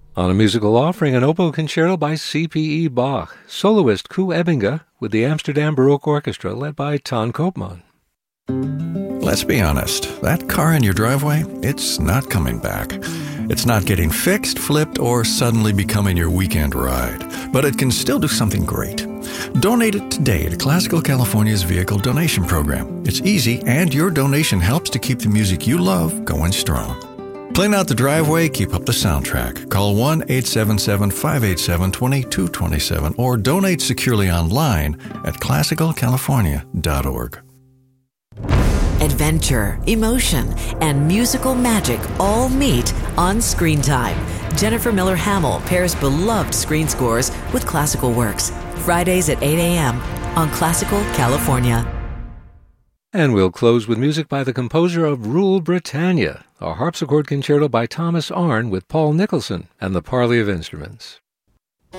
On a musical offering, an oboe concerto by C.P.E. Bach, soloist Koe Ebbinga with the Amsterdam Baroque Orchestra led by Ton Koopman. Let's be honest, that car in your driveway, it's not coming back. It's not getting fixed, flipped, or suddenly becoming your weekend ride. But it can still do something great. Donate it today to Classical California's Vehicle Donation Program. It's easy, and your donation helps to keep the music you love going strong. Clean out the driveway, keep up the soundtrack. Call 1-877-587-2227 or donate securely online at classicalcalifornia.org. Adventure, emotion, and musical magic all meet on Screen Time. Jennifer Miller Hamill pairs beloved screen scores with classical works. Fridays at 8 a.m. on Classical California. And we'll close with music by the composer of Rule Britannia, a harpsichord concerto by Thomas Arne with Paul Nicholson and the Parley of Instruments.